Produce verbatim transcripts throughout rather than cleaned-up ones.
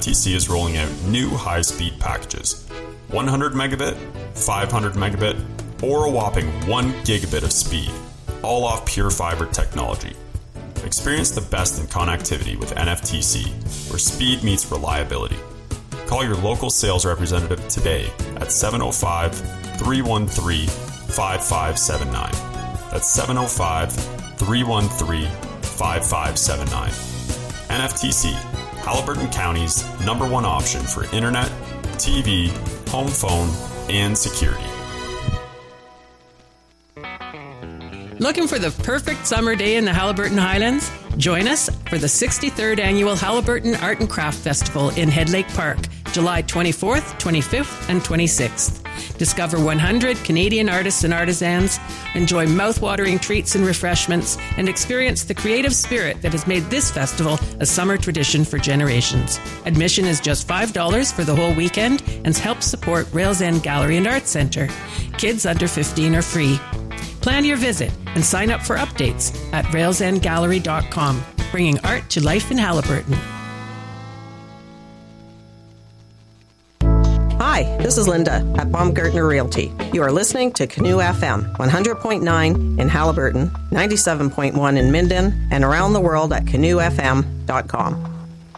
T C is rolling out new high-speed packages. one hundred megabit, five hundred megabit, or a whopping one gigabit of speed, all off pure fiber technology. Experience the best in connectivity with N F T C, where speed meets reliability. Call your local sales representative today at seven oh five, three one three, five five seven nine. That's seven oh five, three one three, five five seven nine. N F T C, Haliburton County's number one option for internet, T V, home phone, and security. Looking for the perfect summer day in the Haliburton Highlands? Join us for the sixty-third Annual Haliburton Art and Craft Festival in Head Lake Park, July twenty-fourth, twenty-fifth, and twenty-sixth. Discover one hundred Canadian artists and artisans, enjoy mouth-watering treats and refreshments, and experience the creative spirit that has made this festival a summer tradition for generations. Admission is just five dollars for the whole weekend and helps support Rails End Gallery and Arts Centre. Kids under fifteen are free. Plan your visit and sign up for updates at rails end gallery dot com, bringing art to life in Haliburton. Hi, this is Linda at Baumgartner Realty. You are listening to Canoe F M, one hundred point nine in Haliburton, ninety-seven point one in Minden, and around the world at canoe f m dot com.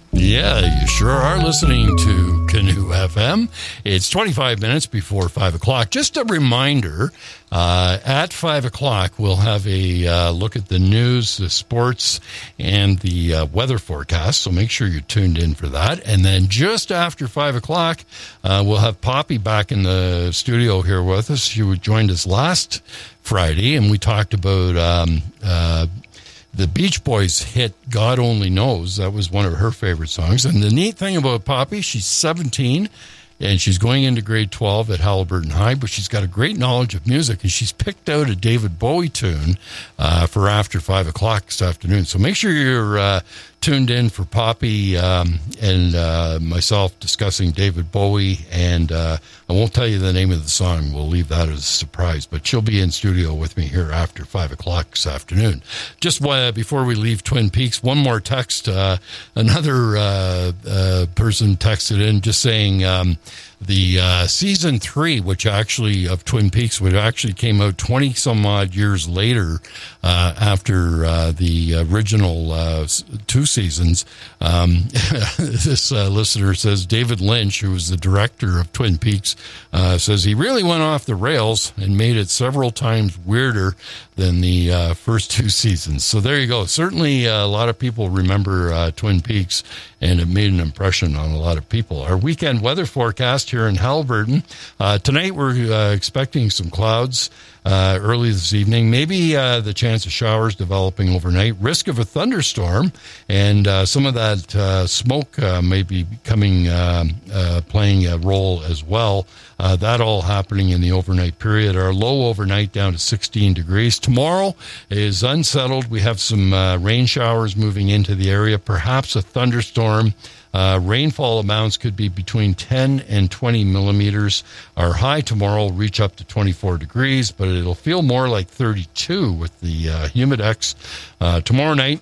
Yeah, you sure are listening to Canoe F M. It's twenty-five minutes before five o'clock. Just a reminder, uh, at five o'clock, we'll have a uh, look at the news, the sports, and the uh, weather forecast. So make sure you're tuned in for that. And then just after five o'clock, uh, we'll have Poppy back in the studio here with us. She joined us last Friday, and we talked about um, uh the Beach Boys hit God Only Knows. That was one of her favorite songs. And the neat thing about Poppy, she's seventeen, and she's going into grade twelve at Haliburton High, but she's got a great knowledge of music, and she's picked out a David Bowie tune uh, for after five o'clock this afternoon. So make sure you're uh, tuned in for Poppy um, and uh, myself discussing David Bowie, and uh, I won't tell you the name of the song. We'll leave that as a surprise, but she'll be in studio with me here after five o'clock this afternoon. Just uh, before we leave Twin Peaks, one more text. Uh, another uh, uh, person texted in just saying um, the uh, season three, which actually of Twin Peaks, which actually came out twenty some odd years later uh, after uh, the original uh, two seasons. Um, this uh, listener says David Lynch, who was the director of Twin Peaks, uh, says he really went off the rails and made it several times weirder than the uh, first two seasons. So there you go. Certainly uh, a lot of people remember uh, Twin Peaks, and it made an impression on a lot of people. Our weekend weather forecast here in Haliburton. Uh, tonight we're uh, expecting some clouds uh, early this evening. Maybe uh, the chance of showers developing overnight. Risk of a thunderstorm, and uh, some of that uh, smoke uh, may be coming, uh, uh, playing a role as well. Uh, that all happening in the overnight period. Our low overnight down to sixteen degrees. Tomorrow is unsettled. We have some uh, rain showers moving into the area, perhaps a thunderstorm. Uh, rainfall amounts could be between ten and twenty millimeters. Our high tomorrow will reach up to twenty-four degrees, but it'll feel more like thirty-two with the uh, humidex. Uh, tomorrow night,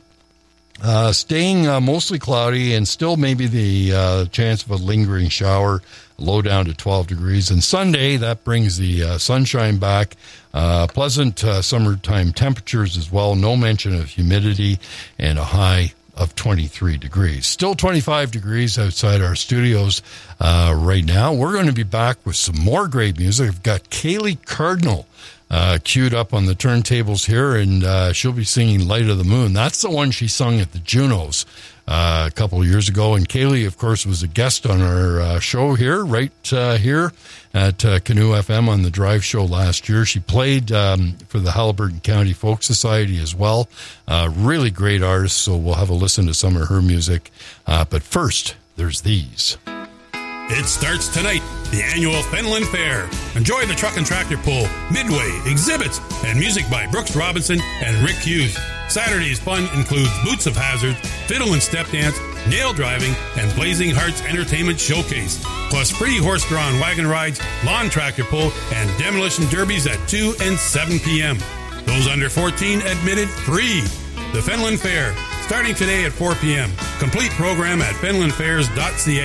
uh, staying uh, mostly cloudy and still maybe the uh, chance of a lingering shower, low down to twelve degrees. And Sunday, that brings the uh, sunshine back. Uh, pleasant uh, summertime temperatures as well. No mention of humidity, and a high of twenty-three degrees. Still twenty-five degrees outside our studios uh, right now. We're going to be back with some more great music. I've got Kaylee Cardinal uh, queued up on the turntables here, and uh, she'll be singing Light of the Moon. That's the one she sung at the Junos uh, a couple of years ago. And Kaylee, of course, was a guest on our uh, show here, right uh, here at uh, Canoe F M on the Drive Show last year. She played um, for the Haliburton County Folk Society as well. Uh, really great artist, so we'll have a listen to some of her music. Uh, but first, there's these. It starts tonight, the annual Fenland Fair. Enjoy the truck and tractor pull, midway, exhibits, and music by Brooks Robinson and Rick Hughes. Saturday's fun includes Boots of Hazard, Fiddle and Step Dance, Nail Driving, and Blazing Hearts Entertainment Showcase. Plus free horse-drawn wagon rides, lawn tractor pull, and demolition derbies at two and seven p.m. Those under fourteen admitted free. The Fenland Fair, starting today at four p.m. Complete program at fenland fairs dot c a.